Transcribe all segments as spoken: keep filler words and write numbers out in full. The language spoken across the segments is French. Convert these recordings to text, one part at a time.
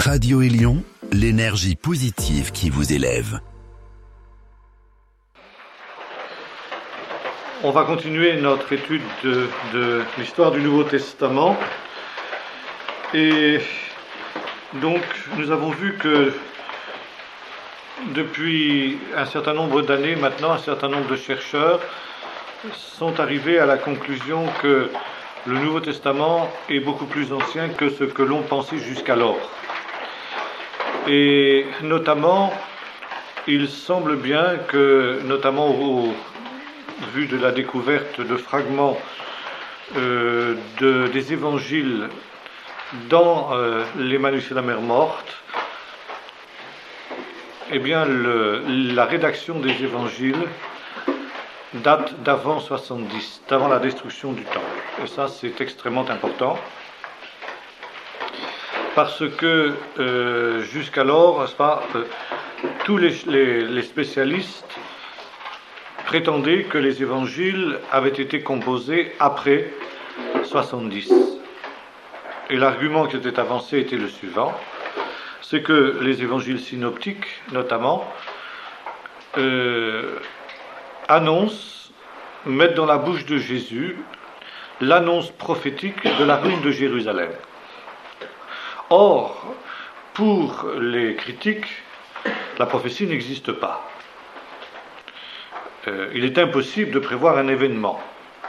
Radio Élion, l'énergie positive qui vous élève. On va continuer notre étude de, de l'histoire du Nouveau Testament. Et donc, nous avons vu que depuis un certain nombre d'années maintenant, un certain nombre de chercheurs sont arrivés à la conclusion que le Nouveau Testament est beaucoup plus ancien que ce que l'on pensait jusqu'alors. Et notamment, il semble bien que, notamment au, au vu de la découverte de fragments euh, de, des évangiles dans euh, les manuscrits de la mer morte, eh bien, le, la rédaction des évangiles date d'avant soixante-dix, d'avant la destruction du temple. Et ça, c'est extrêmement important, parce que euh, jusqu'alors, n'est-ce pas, euh, tous les, les, les spécialistes prétendaient que les évangiles avaient été composés après soixante-dix. Et l'argument qui était avancé était le suivant, c'est que les évangiles synoptiques, notamment, euh, annoncent, mettent dans la bouche de Jésus l'annonce prophétique de la ruine de Jérusalem. Or, pour les critiques, la prophétie n'existe pas. Euh, il est impossible de prévoir un événement.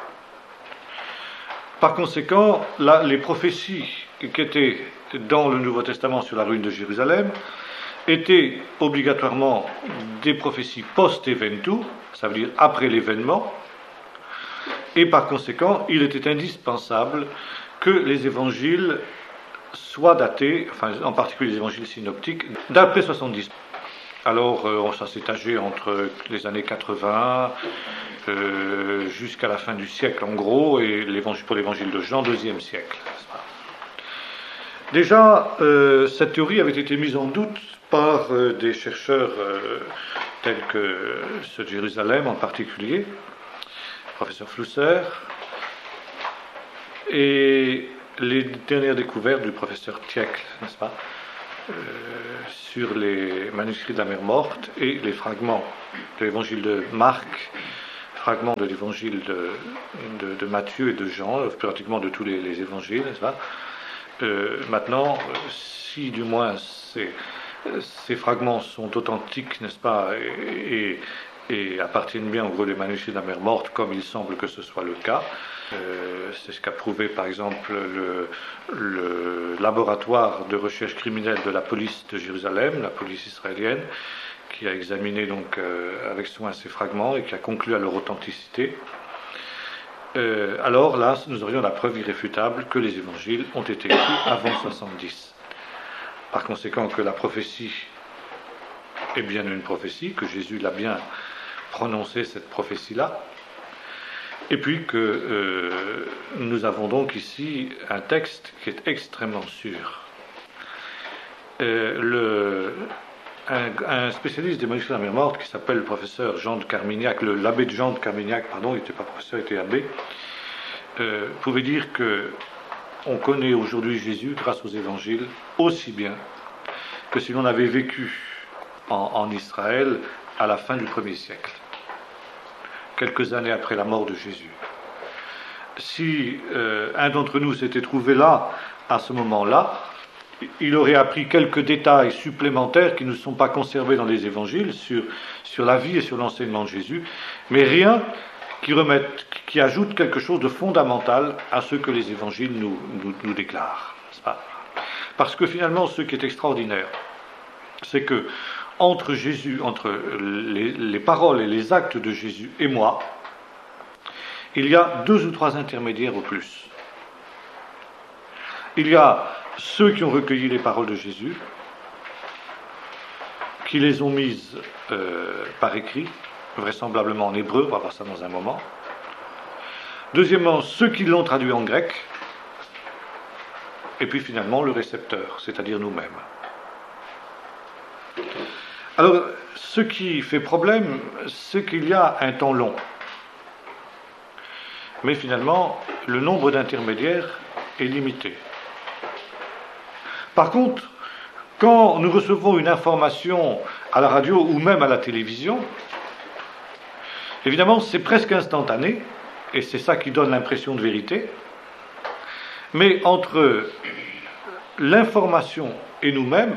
Par conséquent, là, les prophéties qui étaient dans le Nouveau Testament sur la ruine de Jérusalem étaient obligatoirement des prophéties post-eventu, ça veut dire après l'événement, et par conséquent, il était indispensable que les évangiles soient datés, enfin en particulier les évangiles synoptiques, d'après soixante-dix. Alors, euh, ça s'est âgé entre les années quatre-vingts euh, jusqu'à la fin du siècle, en gros, et l'évangile, pour l'évangile de Jean, deuxième siècle. Déjà, euh, cette théorie avait été mise en doute par euh, des chercheurs euh, tels que ceux de Jérusalem en particulier, le professeur Flusser, et les dernières découvertes du professeur Tieckle, n'est-ce pas, euh, sur les manuscrits de la mer morte et les fragments de l'évangile de Marc, fragments de l'évangile de, de, de Matthieu et de Jean, pratiquement de tous les, les évangiles, n'est-ce pas. Euh, maintenant, si du moins ces, ces fragments sont authentiques, n'est-ce pas, et, et, et appartiennent bien au gros des manuscrits de la mer morte, comme il semble que ce soit le cas, euh, c'est ce qu'a prouvé par exemple le, le laboratoire de recherche criminelle de la police de Jérusalem, la police israélienne, qui a examiné donc euh, avec soin ces fragments et qui a conclu à leur authenticité. Euh, alors là, nous aurions la preuve irréfutable que les évangiles ont été écrits avant soixante-dix. Par conséquent, que la prophétie est bien une prophétie, que Jésus l'a bien prononcé, cette prophétie-là, et puis que euh, nous avons donc ici un texte qui est extrêmement sûr. Euh, le, un, un spécialiste des manuscrits de la mer morte qui s'appelle le professeur Jean de Carmignac, le, l'abbé de Jean de Carmignac, pardon, il n'était pas professeur, il était abbé, euh, pouvait dire que on connaît aujourd'hui Jésus grâce aux évangiles aussi bien que si l'on avait vécu en, en Israël à la fin du premier siècle, quelques années après la mort de Jésus. Si euh, un d'entre nous s'était trouvé là, à ce moment-là, il aurait appris quelques détails supplémentaires qui ne sont pas conservés dans les évangiles sur, sur la vie et sur l'enseignement de Jésus, mais rien qui remette, qui ajoute quelque chose de fondamental à ce que les évangiles nous, nous, nous déclarent. N'est-ce pas ? Parce que finalement, ce qui est extraordinaire, c'est que entre Jésus, entre les, les paroles et les actes de Jésus et moi, il y a deux ou trois intermédiaires au plus. Il y a ceux qui ont recueilli les paroles de Jésus, qui les ont mises euh, par écrit, vraisemblablement en hébreu, on va voir ça dans un moment. Deuxièmement, ceux qui l'ont traduit en grec, et puis finalement le récepteur, c'est-à-dire nous-mêmes. Alors, ce qui fait problème, c'est qu'il y a un temps long. Mais finalement, le nombre d'intermédiaires est limité. Par contre, quand nous recevons une information à la radio ou même à la télévision, évidemment, c'est presque instantané, et c'est ça qui donne l'impression de vérité, mais entre l'information et nous-mêmes,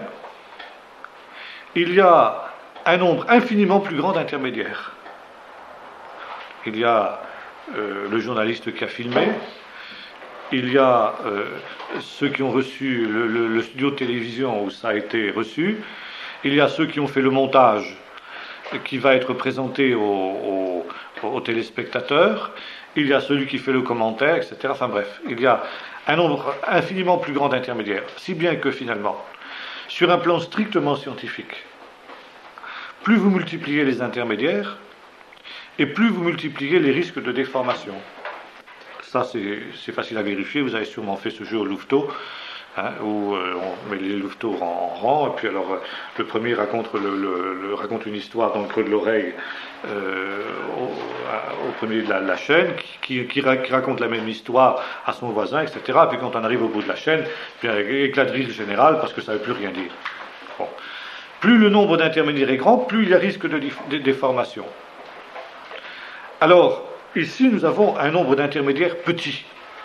il y a un nombre infiniment plus grand d'intermédiaires. Il y a euh, le journaliste qui a filmé, il y a euh, ceux qui ont reçu le, le, le studio de télévision où ça a été reçu, il y a ceux qui ont fait le montage qui va être présenté aux, aux, aux téléspectateurs, il y a celui qui fait le commentaire, et cetera. Enfin bref, il y a un nombre infiniment plus grand d'intermédiaires, si bien que finalement, sur un plan strictement scientifique, plus vous multipliez les intermédiaires, et plus vous multipliez les risques de déformation. Ça, c'est, c'est facile à vérifier. Vous avez sûrement fait ce jeu au louveteau, hein, où euh, on met les louveteaux en, en rang, et puis alors euh, le premier raconte, le, le, le, raconte une histoire dans le creux de l'oreille euh, au, au premier de la, la chaîne, qui, qui, qui raconte la même histoire à son voisin, et cetera. Puis quand on arrive au bout de la chaîne, puis éclat de rire général, parce que ça ne veut plus rien dire. Bon. Plus le nombre d'intermédiaires est grand, plus il y a risque de, de déformation. Alors, ici, nous avons un nombre d'intermédiaires petits.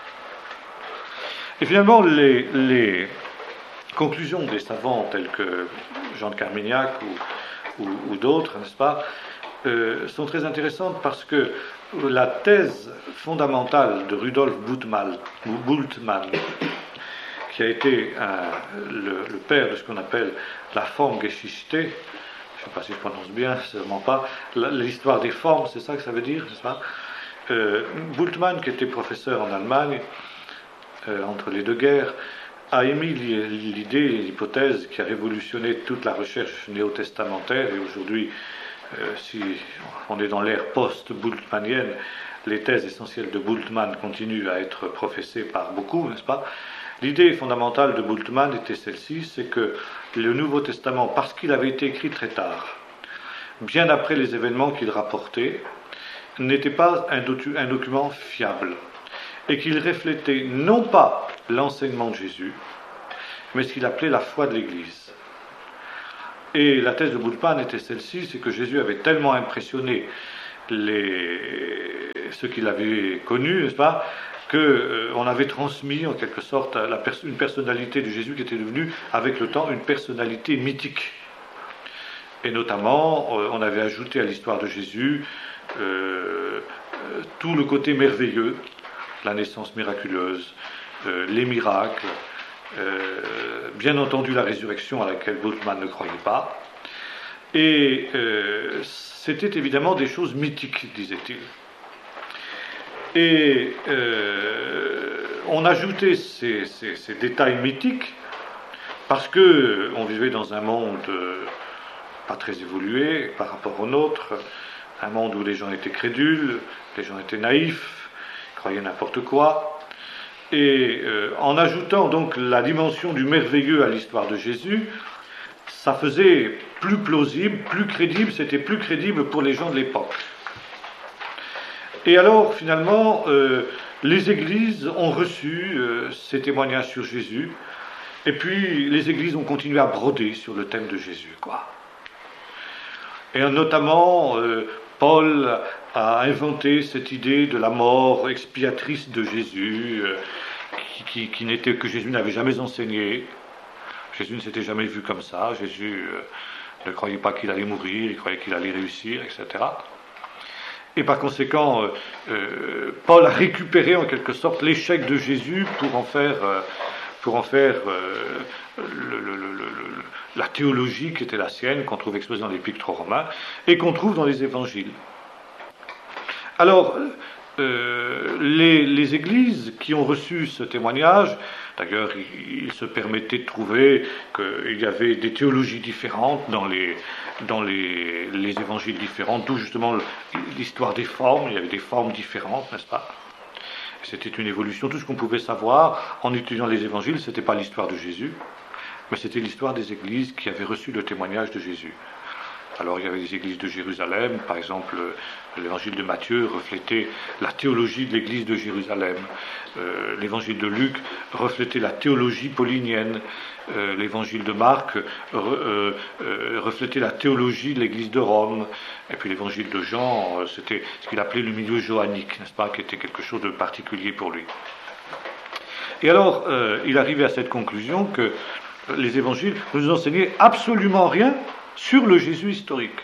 Et finalement, les, les conclusions des savants tels que Jean de Carmignac ou, ou, ou d'autres, n'est-ce pas, euh, sont très intéressantes parce que la thèse fondamentale de Rudolf Bultmann, Bultmann qui a été un, le, le père de ce qu'on appelle la Formgeschichte, je ne sais pas si je prononce bien, sûrement pas, l'histoire des formes, c'est ça que ça veut dire, n'est-ce pas? Euh, Bultmann, qui était professeur en Allemagne, euh, entre les deux guerres, a émis l'idée, l'hypothèse qui a révolutionné toute la recherche néo-testamentaire, et aujourd'hui, euh, si on est dans l'ère post-bultmannienne, les thèses essentielles de Bultmann continuent à être professées par beaucoup, n'est-ce pas? L'idée fondamentale de Bultmann était celle-ci, c'est que le Nouveau Testament, parce qu'il avait été écrit très tard, bien après les événements qu'il rapportait, n'était pas un, docu- un document fiable, et qu'il reflétait non pas l'enseignement de Jésus, mais ce qu'il appelait la foi de l'Église. Et la thèse de Bultmann était celle-ci, c'est que Jésus avait tellement impressionné les... ceux qui l'avaient connu, n'est-ce pas, qu'on euh, avait transmis en quelque sorte la pers- une personnalité de Jésus qui était devenue, avec le temps, une personnalité mythique. Et notamment, euh, on avait ajouté à l'histoire de Jésus euh, euh, tout le côté merveilleux, la naissance miraculeuse, euh, les miracles, euh, bien entendu la résurrection à laquelle Bultmann ne croyait pas. Et euh, c'était évidemment des choses mythiques, disait-il. Et euh, on ajoutait ces, ces, ces détails mythiques parce qu'on vivait dans un monde euh, pas très évolué par rapport au nôtre, un monde où les gens étaient crédules, les gens étaient naïfs, croyaient n'importe quoi. Et euh, en ajoutant donc la dimension du merveilleux à l'histoire de Jésus, ça faisait plus plausible, plus crédible, c'était plus crédible pour les gens de l'époque. Et alors, finalement, euh, les églises ont reçu euh, ces témoignages sur Jésus, et puis les églises ont continué à broder sur le thème de Jésus, quoi. Et notamment, euh, Paul a inventé cette idée de la mort expiatrice de Jésus, euh, qui, qui, qui n'était, que Jésus n'avait jamais enseigné. Jésus ne s'était jamais vu comme ça. Jésus euh, ne croyait pas qu'il allait mourir, il croyait qu'il allait réussir, et cetera. Et par conséquent, euh, euh, Paul a récupéré en quelque sorte l'échec de Jésus pour en faire, euh, pour en faire euh, le, le, le, le, la théologie qui était la sienne, qu'on trouve exposée dans l'Épître aux Romains, et qu'on trouve dans les évangiles. Alors, euh, les, les églises qui ont reçu ce témoignage, d'ailleurs, il, il se permettait de trouver qu'il y avait des théologies différentes dans les, dans les, les évangiles différents, d'où justement l'histoire des formes, il y avait des formes différentes, n'est-ce pas? C'était une évolution, tout ce qu'on pouvait savoir en étudiant les évangiles, ce n'était pas l'histoire de Jésus, mais c'était l'histoire des églises qui avaient reçu le témoignage de Jésus. Alors il y avait des églises de Jérusalem, par exemple l'évangile de Matthieu reflétait la théologie de l'église de Jérusalem, euh, l'évangile de Luc reflétait la théologie paulinienne, euh, l'évangile de Marc re, euh, euh, reflétait la théologie de l'église de Rome, et puis l'évangile de Jean, euh, c'était ce qu'il appelait le milieu johannique, n'est-ce pas, qui était quelque chose de particulier pour lui. Et alors euh, il arrivait à cette conclusion que les évangiles ne nous enseignaient absolument rien sur le Jésus historique.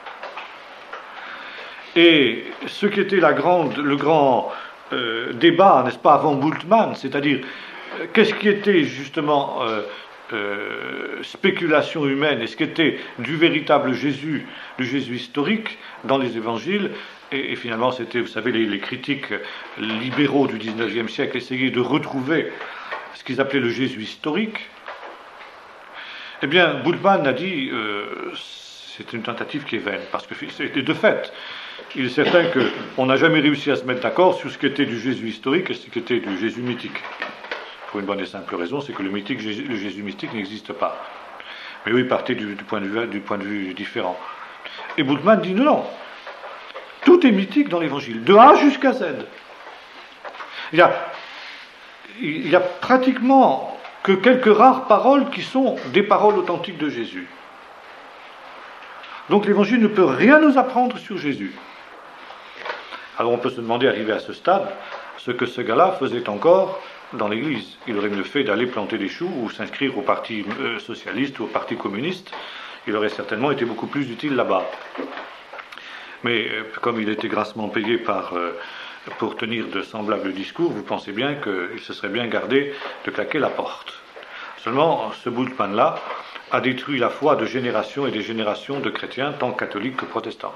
Et ce qui était la grande, le grand euh, débat, n'est-ce pas, avant Bultmann, c'est-à-dire euh, qu'est-ce qui était justement euh, euh, spéculation humaine et ce qui était du véritable Jésus, le Jésus historique dans les évangiles, et, et finalement c'était, vous savez, les, les critiques libéraux du dix-neuvième siècle essayaient de retrouver ce qu'ils appelaient le Jésus historique. Eh bien, Bultmann a dit euh, c'est une tentative qui est vaine, parce que c'était de fait. Il est certain qu'on n'a jamais réussi à se mettre d'accord sur ce qui était du Jésus historique et ce qui était du Jésus mythique. Pour une bonne et simple raison, c'est que le, mythique, le Jésus mystique n'existe pas. Mais oui, partez du, du, point de vue, du point de vue différent. Et Bultmann dit non, non. Tout est mythique dans l'Évangile, de A jusqu'à Z. Il y a, il y a pratiquement que quelques rares paroles qui sont des paroles authentiques de Jésus. Donc l'Évangile ne peut rien nous apprendre sur Jésus. Alors on peut se demander, arrivé à ce stade, ce que ce gars-là faisait encore dans l'Église. Il aurait mieux fait d'aller planter des choux ou s'inscrire au parti euh, socialiste ou au parti communiste. Il aurait certainement été beaucoup plus utile là-bas. Mais euh, comme il était grassement payé par... Euh, pour tenir de semblables discours, vous pensez bien qu'il se serait bien gardé de claquer la porte. Seulement, ce Bultmann-là a détruit la foi de générations et des générations de chrétiens, tant catholiques que protestants.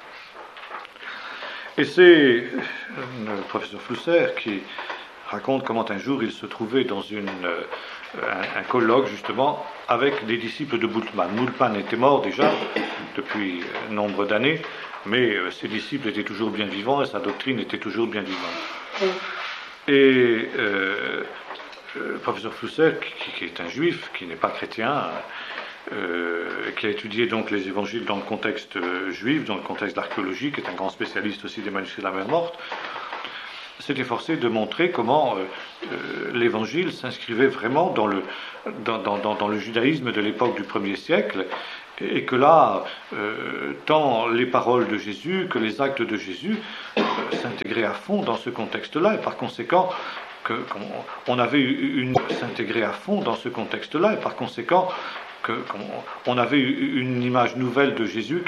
Et c'est le professeur Flusser qui raconte comment un jour il se trouvait dans une, un, un colloque, justement, avec des disciples de Bultmann. Bultmann était mort déjà depuis nombre d'années, mais euh, ses disciples étaient toujours bien vivants et sa doctrine était toujours bien vivante. Et euh, le professeur Flusser, qui, qui est un juif, qui n'est pas chrétien, euh, qui a étudié donc les évangiles dans le contexte euh, juif, dans le contexte de l'archéologie, qui est un grand spécialiste aussi des manuscrits de la mer morte, s'est efforcé de montrer comment euh, euh, l'évangile s'inscrivait vraiment dans le, dans, dans, dans, dans le judaïsme de l'époque du premier siècle, et que là, euh, tant les paroles de Jésus que les actes de Jésus euh, s'intégraient à fond dans ce contexte-là, et par conséquent, que, qu'on, on avait une s'intégrer à fond dans ce contexte-là, et par conséquent, que, qu'on, on avait une image nouvelle de Jésus